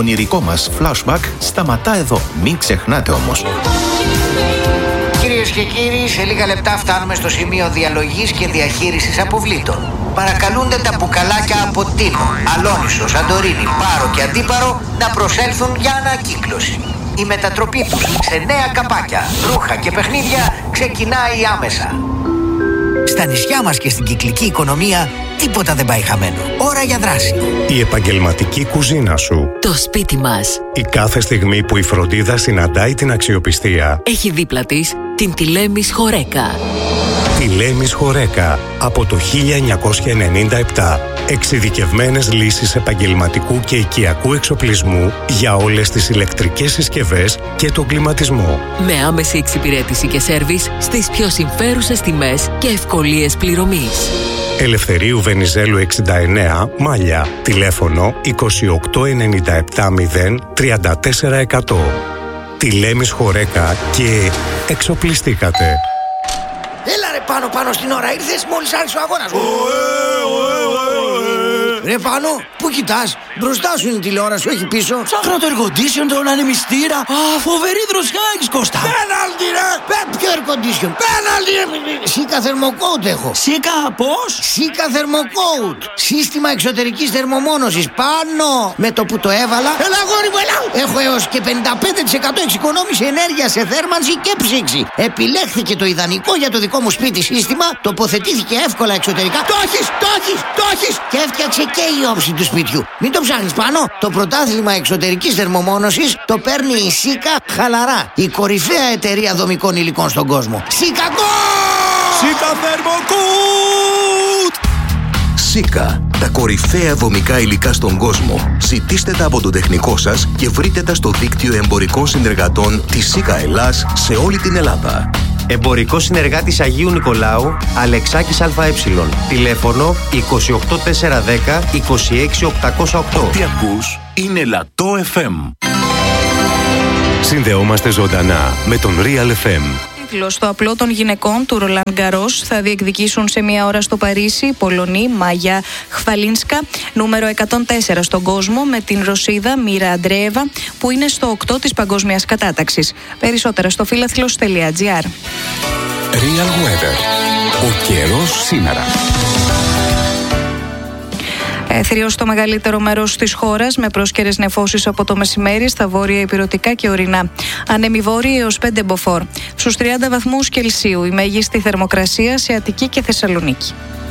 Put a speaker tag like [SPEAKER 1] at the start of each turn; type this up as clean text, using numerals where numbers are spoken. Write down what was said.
[SPEAKER 1] ονειρικό μας flashback σταματά εδώ. Μην ξεχνάτε όμως.
[SPEAKER 2] Κυρίες και κύριοι, σε λίγα λεπτά φτάνουμε στο σημείο διαλογής και διαχείρισης αποβλήτων. Παρακαλούνται τα μπουκαλάκια από Τίνο, Αλόνισο, Σαντορίνη, Πάρο και Αντίπαρο να προσέλθουν για ανακύκλωση. Η μετατροπή τους σε νέα καπάκια, ρούχα και παιχνίδια ξεκινάει άμεσα. Στα νησιά μας και στην κυκλική οικονομία τίποτα δεν πάει χαμένο. Ώρα για δράση.
[SPEAKER 3] Η επαγγελματική κουζίνα σου.
[SPEAKER 4] Το σπίτι μας.
[SPEAKER 3] Η κάθε στιγμή που η φροντίδα συναντάει την αξιοπιστία.
[SPEAKER 4] Έχει δίπλα της την Τηλέμις Χορέκα.
[SPEAKER 3] Τηλέμις Χορέκα από το 1997. Εξειδικευμένες λύσεις επαγγελματικού και οικιακού εξοπλισμού για όλες τις ηλεκτρικές συσκευές και τον κλιματισμό.
[SPEAKER 4] Με άμεση εξυπηρέτηση και σέρβις στις πιο συμφέρουσες τιμές και ευκολίες πληρωμής.
[SPEAKER 3] Ελευθερίου Βενιζέλου 69, Μάλια. Τηλέφωνο 2897 034 100. Τηλέμις Χορέκα και εξοπλιστήκατε.
[SPEAKER 2] Έλα ρε πάνω στην ώρα ήρθες μόλις άρχισε ο αγώνας. Ρε πάνω, πού κοιτάς? Μπροστά σου είναι η τηλεόραση, όχι πίσω.
[SPEAKER 5] Ψάχνω το air condition, τον ανεμιστήρα. Α, φοβερή δροσιά έχεις, Κώστα.
[SPEAKER 2] Πέναλτι ρε! Ποιο air condition? Πέναλτι ρε! Σίκα θερμοκόουτ έχω.
[SPEAKER 5] Σίκα πώς?
[SPEAKER 2] Σίκα θερμοκόουτ. Σύστημα εξωτερικής θερμομόνωσης. Πάνω! Με το που το έβαλα. Έλα αγόρι μου, έλα! Έχω έως και 55% εξοικονόμηση ενέργεια σε θέρμανση και ψήξη. Επιλέχθηκε το ιδανικό για το δικό μου σπίτι σύστημα. Τοποθετήθηκε εύκολα εξωτερικά. Το έχεις! Και έφτιαξε και η όψη του σπιτιού. Μην το ψάχνεις πάνω. Το πρωτάθλημα εξωτερικής θερμομόνωσης το παίρνει η Σίκα χαλαρά. Η κορυφαία εταιρεία δομικών υλικών στον κόσμο. Σίκα
[SPEAKER 5] Θερμοκούτ!
[SPEAKER 6] Σίκα, τα κορυφαία δομικά υλικά στον κόσμο. Ζητήστε τα από το τεχνικό σας και βρείτε τα στο δίκτυο εμπορικών συνεργατών της Σίκα Ελλάς σε όλη την Ελλάδα.
[SPEAKER 7] Εμπορικός συνεργάτης Αγίου Νικολάου, Αλεξάκης ΑΕ. Τηλέφωνο 28410 26808.
[SPEAKER 6] Τι ακούς είναι Λατό FM.
[SPEAKER 3] Συνδεόμαστε ζωντανά με τον Real FM.
[SPEAKER 8] Στο απλό των γυναικών του Ρολάν Γκαρός θα διεκδικήσουν σε μία ώρα στο Παρίσι Πολωνή Μάγια Χβαλίνσκα, νούμερο 104 στον κόσμο, με την Ρωσίδα Μίρα Αντρέεβα, που είναι στο 8 της παγκόσμιας κατάταξης. Περισσότερα στο philathlos.gr.
[SPEAKER 6] Real Weather. Ο καιρός σήμερα.
[SPEAKER 8] Έθριο στο μεγαλύτερο μέρος της χώρας, με πρόσκαιρες νεφώσεις από το μεσημέρι στα βόρεια ηπειρωτικά και ορεινά. Ανέμοι βόρειοι έως 5 μποφόρ. Στους 30 βαθμούς Κελσίου η μέγιστη θερμοκρασία σε Αττική και Θεσσαλονίκη.